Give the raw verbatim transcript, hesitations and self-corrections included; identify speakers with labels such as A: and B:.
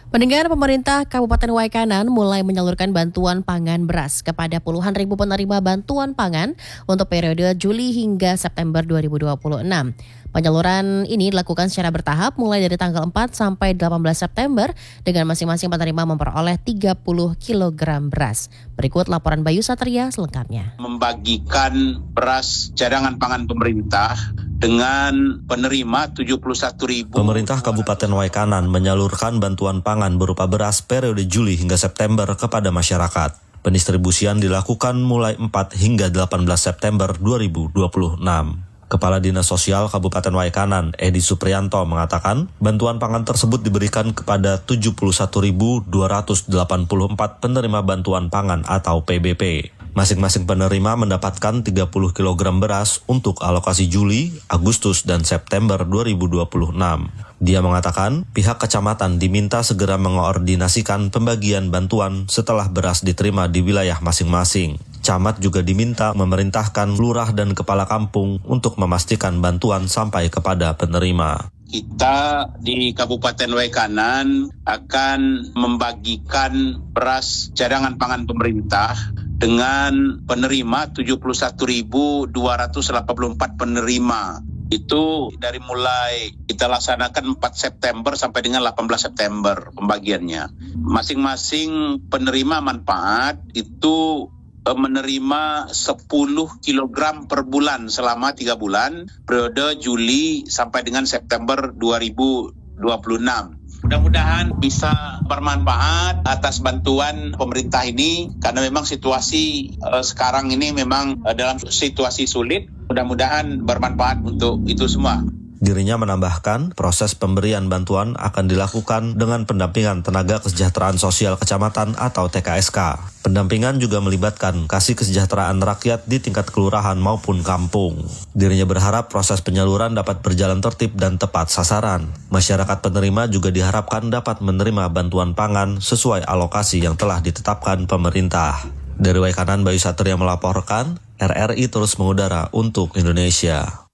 A: Pendengar, pemerintah Kabupaten Waikanan mulai menyalurkan bantuan pangan beras kepada puluhan ribu penerima bantuan pangan untuk periode Juli hingga September dua ribu dua puluh enam. Penyaluran ini dilakukan secara bertahap mulai dari tanggal empat sampai delapan belas September dengan masing-masing penerima memperoleh tiga puluh kilogram beras. Berikut laporan Bayu Satria selengkapnya.
B: Membagikan beras cadangan pangan pemerintah dengan penerima tujuh puluh satu ribu.
C: Pemerintah Kabupaten Waikanan menyalurkan bantuan pangan berupa beras periode Juli hingga September kepada masyarakat. Pendistribusian dilakukan mulai empat hingga delapan belas September dua ribu dua puluh enam. Kepala Dinas Sosial Kabupaten Waikanan, Edi Supriyanto, mengatakan bantuan pangan tersebut diberikan kepada tujuh puluh satu ribu dua ratus delapan puluh empat penerima bantuan pangan atau P B P. Masing-masing penerima mendapatkan tiga puluh kilogram beras untuk alokasi Juli, Agustus, dan September dua ribu dua puluh enam. Dia mengatakan pihak kecamatan diminta segera mengoordinasikan pembagian bantuan setelah beras diterima di wilayah masing-masing. Camat juga diminta memerintahkan lurah dan kepala kampung untuk memastikan bantuan sampai kepada penerima.
B: Kita di Kabupaten Waikanan akan membagikan beras cadangan pangan pemerintah dengan penerima tujuh puluh satu ribu dua ratus delapan puluh empat penerima. Itu dari mulai kita laksanakan empat September sampai dengan delapan belas September pembagiannya. Masing-masing penerima manfaat itu menerima sepuluh kilogram per bulan selama tiga bulan, periode Juli sampai dengan September dua ribu dua puluh enam. Mudah-mudahan bisa bermanfaat atas bantuan pemerintah ini, karena memang situasi uh, sekarang ini memang uh, dalam situasi sulit. Mudah-mudahan bermanfaat untuk itu semua.
C: Dirinya menambahkan, proses pemberian bantuan akan dilakukan dengan pendampingan tenaga kesejahteraan sosial kecamatan atau T K S K. Pendampingan juga melibatkan kasih kesejahteraan rakyat di tingkat kelurahan maupun kampung. Dirinya berharap proses penyaluran dapat berjalan tertib dan tepat sasaran. Masyarakat penerima juga diharapkan dapat menerima bantuan pangan sesuai alokasi yang telah ditetapkan pemerintah. Dari Waikanan, Bayu Satria melaporkan, R R I terus mengudara untuk Indonesia.